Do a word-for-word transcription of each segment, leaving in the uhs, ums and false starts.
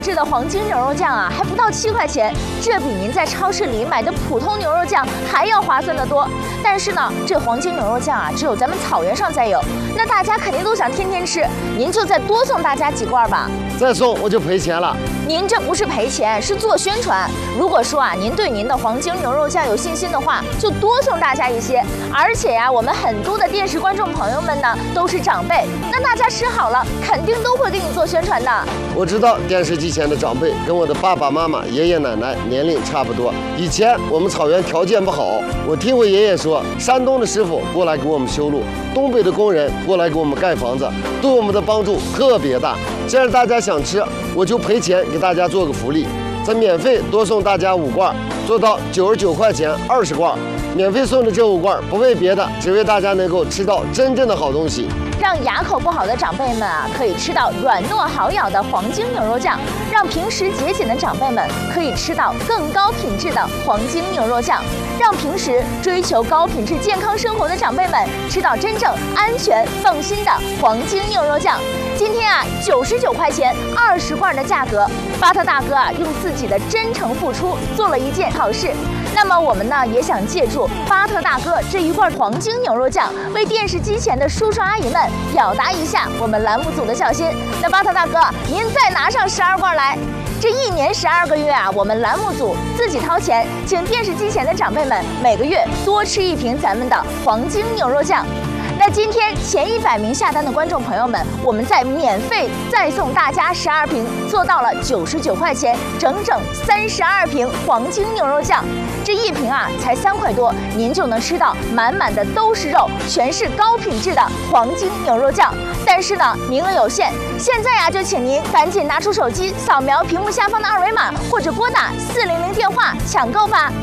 制的黄金牛肉酱啊，还不到七块钱，这比您在超市里买的普通牛肉酱还要划算得多。但是呢，这黄金牛肉酱啊，只有咱们草原上才有，那大家肯定都想天天吃，您就再多送大家几罐吧。 再送我就赔钱了。 您这不是赔钱，是做宣传。如果说啊，您对您的黄金牛肉酱有信心的话，就多送大家一些。而且呀、啊，我们很多的电视观众朋友们呢，都是长辈，那大家吃好了，肯定都会给你做宣传的。 我知道电视机前的长辈跟我的爸爸妈妈、爷爷奶奶年龄差不多。以前我们草原条件不好，我听我爷爷说，山东的师傅过来给我们修路，东北的工人过来给我们盖房子，对我们的帮助特别大。既然大家想吃，我就赔钱给大家做个福利，再免费多送大家五罐，做到九十九块钱二十罐。免费送的这五罐不为别的，只为大家能够吃到真正的好东西。 让牙口不好的长辈们啊，可以吃到软糯好咬的黄金牛肉酱；让平时节俭的长辈们可以吃到更高品质的黄金牛肉酱；让平时追求高品质健康生活的长辈们吃到真正安全放心的黄金牛肉酱。今天啊，九十九块钱二十罐的价格，巴特大哥啊用自己的真诚付出做了一件好事。那么我们呢也想借助巴特大哥这一罐黄金牛肉酱，为电视机前的叔叔阿姨们表达一下我们栏目组的孝心。那巴特大哥，您再拿上十二罐来。这一年十二个月啊，我们栏目组自己掏钱，请电视机前的长辈们每个月多吃一瓶咱们的黄金牛肉酱。那今天前一百名下单的观众朋友们，我们再免费再送大家十二瓶，做到了九十九块钱，整整三十二瓶黄金牛肉酱。这一瓶啊才三块多，您就能吃到满满的都是肉，全是高品质的黄金牛肉酱。但是呢，名额有限，现在呀、啊、就请您赶紧拿出手机，扫描屏幕下方的二维码，或者拨打四零零电话抢购吧。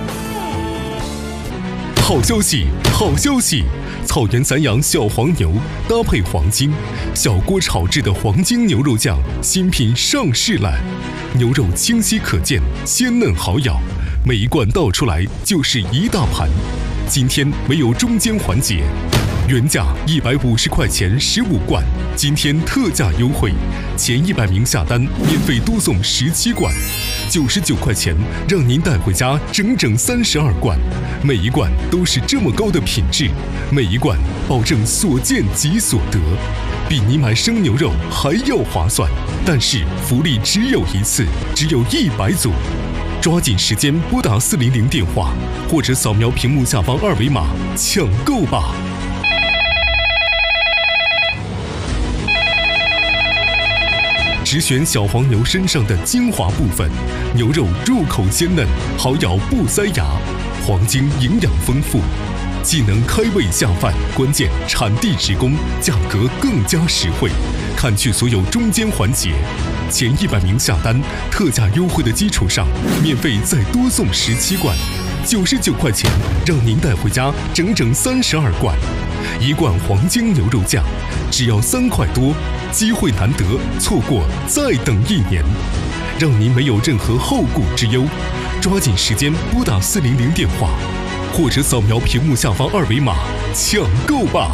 好消息，好消息！草原散养小黄牛搭配黄金，小锅炒制的黄金牛肉酱新品上市了。牛肉清晰可见，鲜嫩好咬，每一罐倒出来就是一大盘。今天没有中间环节，原价一百五十块钱十五罐，今天特价优惠，前一百名下单免费多送十七罐。九十九块钱，让您带回家整整三十二罐，每一罐都是这么高的品质，每一罐保证所见即所得，比你买生牛肉还要划算。但是福利只有一次，只有一百组，抓紧时间拨打四零零电话，或者扫描屏幕下方二维码抢购吧。只选小黄牛身上的精华部分，牛肉入口鲜嫩，好咬不塞牙，黄金营养丰富，既能开胃下饭，关键产地直供，价格更加实惠。看去所有中间环节，前一百名下单，特价优惠的基础上，免费再多送十七罐，九十九块钱，让您带回家整整三十二罐。一罐黄金牛肉酱只要三块多，机会难得，错过再等一年，让您没有任何后顾之忧。抓紧时间拨打四零零电话，或者扫描屏幕下方二维码抢购吧。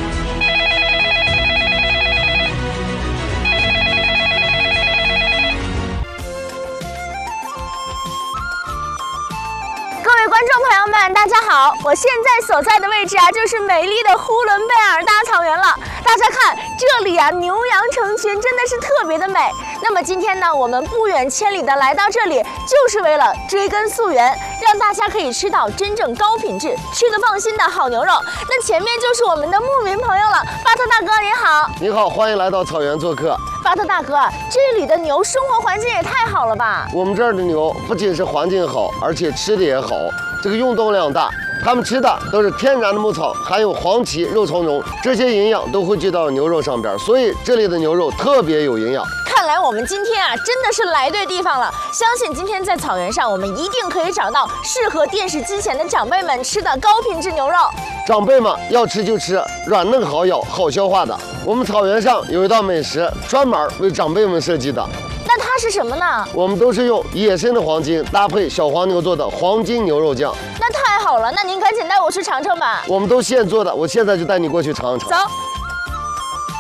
观众朋友们，大家好！我现在所在的位置啊，就是美丽的呼伦贝尔大草原了。大家看，这里啊，牛羊成群，真的是特别的美。那么今天呢，我们不远千里的来到这里，就是为了追根溯源，让大家可以吃到真正高品质、吃得放心的好牛肉。那前面就是我们的牧民朋友了，巴特大哥您好。 你好，欢迎来到草原做客。 巴特大哥，这里的牛生活环境也太好了吧？ 我们这儿的牛不仅是环境好，而且吃的也好，这个运动量大。它们吃的都是天然的牧草，还有黄芪、肉苁蓉，这些营养都汇聚到牛肉上边，所以这里的牛肉特别有营养。 看来我们今天啊，真的是来对地方了。相信今天在草原上，我们一定可以找到适合电视机前的长辈们吃的高品质牛肉。 长辈们要吃就吃软嫩好咬、好消化的。我们草原上有一道美食，专门为长辈们设计的。 那它是什么呢？ 我们都是用野生的黄金搭配小黄牛做的黄金牛肉酱。 那太好了，那您赶紧带我去尝尝吧。 我们都现做的，我现在就带你过去尝一尝。 走。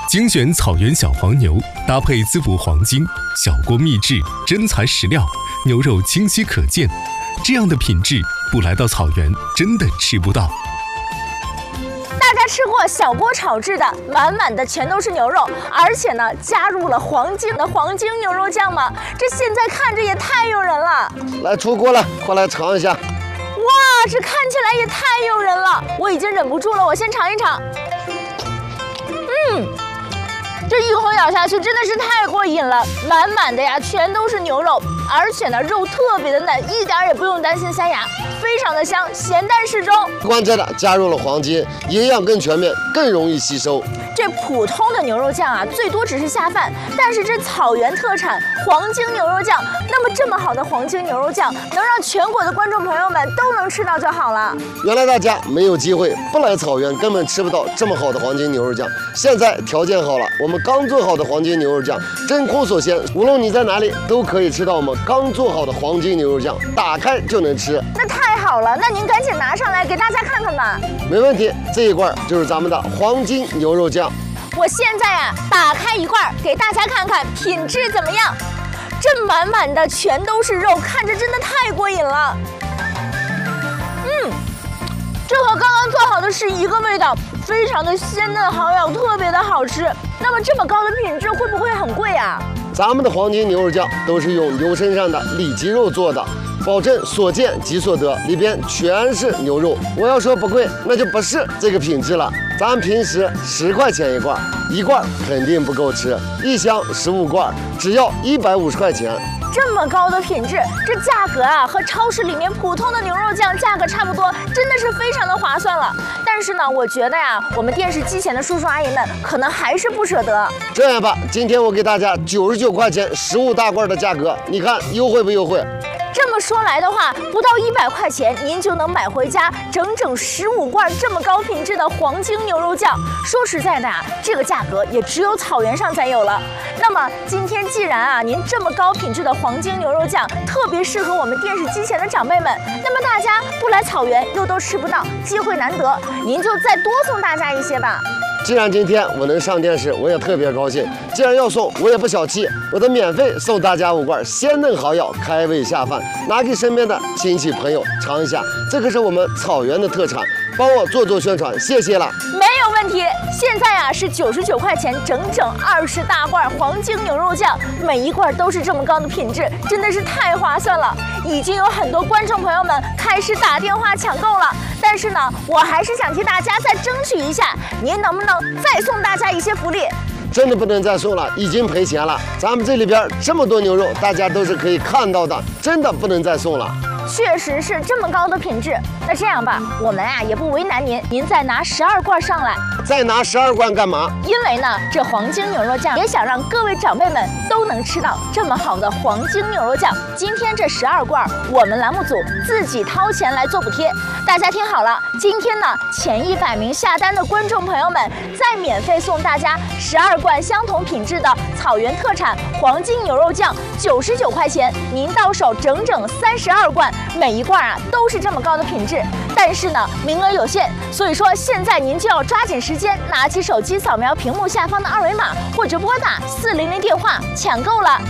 精选草原小黄牛，搭配滋补黄金，小锅秘制，真材实料，牛肉清晰可见。这样的品质，不来到草原真的吃不到。 大家吃过小锅炒制的，满满的全都是牛肉，而且呢加入了黄金的黄金牛肉酱吗？这现在看着也太诱人了。 来出锅了，快来尝一下。 哇，这看起来也太诱人了，我已经忍不住了，我先尝一尝。嗯。这一口咬下去真的是太过瘾了，满满的呀，全都是牛肉，而且呢肉特别的嫩，一点也不用担心塞牙，非常的香，咸淡适中。 关键的加入了黄金，营养更全面，更容易吸收。 这普通的牛肉酱啊，最多只是下饭，但是这草原特产黄金牛肉酱，那么这么好的黄金牛肉酱，能让全国的观众朋友们都能吃到就好了。 原来大家没有机会，不来草原根本吃不到这么好的黄金牛肉酱。现在条件好了，我们刚做好的黄金牛肉酱真空锁鲜，无论你在哪里都可以吃到我们刚做好的黄金牛肉酱，打开就能吃。 那太好了，那您赶紧拿上来给大家看看吧。 没问题，这一罐就是咱们的黄金牛肉酱。 我现在啊，打开一罐给大家看看品质怎么样。这满满的全都是肉，看着真的太过瘾了。嗯，这和刚刚做好的是一个味道，非常的鲜嫩好咬，特别的好吃。那么这么高的品质会不会很贵啊？ 咱们的黄金牛肉酱都是用牛身上的里脊肉做的，保证所见即所得，里边全是牛肉。我要说不贵，那就不是这个品质了。咱平时十块钱一罐，一罐肯定不够吃，一箱十五罐，只要一百五十块钱。 这么高的品质，这价格啊和超市里面普通的牛肉酱价格差不多，真的是非常的划算了。但是呢，我觉得呀，我们电视机前的叔叔阿姨们可能还是不舍得。 这样吧，今天我给大家九十九块钱十五大罐的价格，你看优惠不优惠？ 这么说来的话，不到一百块钱，您就能买回家整整十五罐这么高品质的黄金牛肉酱。说实在的啊，这个价格也只有草原上才有了。那么今天既然啊，您这么高品质的黄金牛肉酱特别适合我们电视机前的长辈们，那么大家不来草原又都吃不到，机会难得，您就再多送大家一些吧。 既然今天我能上电视，我也特别高兴。既然要送，我也不小气，我的免费送大家五罐鲜嫩好咬、开胃下饭，拿给身边的亲戚朋友尝一下。这可是我们草原的特产，帮我做做宣传，谢谢了。 没有问题。现在啊是九十九块钱，整整二十大罐黄金牛肉酱，每一罐都是这么高的品质，真的是太划算了。已经有很多观众朋友们开始打电话抢购了。但是呢，我还是想替大家再争取一下，您能不能再送大家一些福利？ 真的不能再送了，已经赔钱了。咱们这里边这么多牛肉，大家都是可以看到的，真的不能再送了。 确实是这么高的品质。那这样吧，我们啊也不为难您，您再拿十二罐上来。 再拿十二罐干嘛？ 因为呢，这黄金牛肉酱也想让各位长辈们都能吃到这么好的黄金牛肉酱。今天这十二罐，我们栏目组自己掏钱来做补贴。大家听好了，今天呢，前一百名下单的观众朋友们，再免费送大家十二罐相同品质的草原特产黄金牛肉酱，九十九块钱，您到手整整三十二罐，每一罐啊都是这么高的品质。但是呢，名额有限，所以说现在您就要抓紧时间，拿起手机扫描屏幕下方的二维码，或者拨打四零零电话抢购了。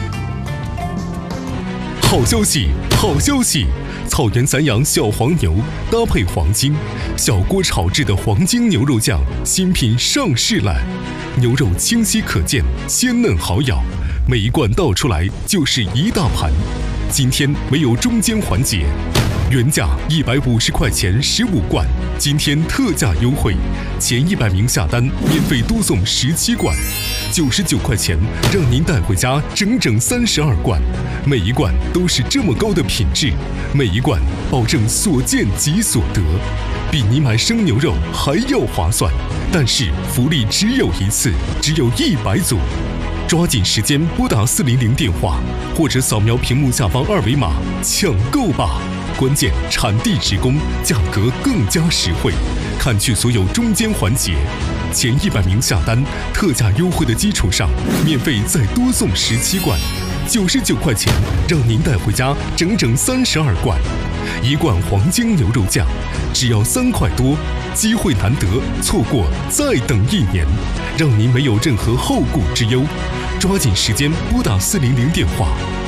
好消息，好消息！草原散养小黄牛搭配黄金，小锅炒制的黄金牛肉酱新品上市了，牛肉清晰可见，鲜嫩好咬，每一罐倒出来就是一大盘。今天没有中间环节，原价一百五十块钱十五罐，今天特价优惠，前一百名下单免费多送十七罐，九十九块钱让您带回家整整三十二罐，每一罐都是这么高的品质，每一罐保证所见即所得，比你买生牛肉还要划算。但是福利只有一次，只有一百组。抓紧时间拨打四零零电话，或者扫描屏幕下方二维码抢购吧！关键产地直供，价格更加实惠，看去所有中间环节。前一百名下单，特价优惠的基础上，免费再多送十七罐， 九十九块钱，让您带回家整整三十二罐。一罐黄金牛肉酱只要三块多，机会难得，错过再等一年，让您没有任何后顾之忧。抓紧时间拨打四零零电话。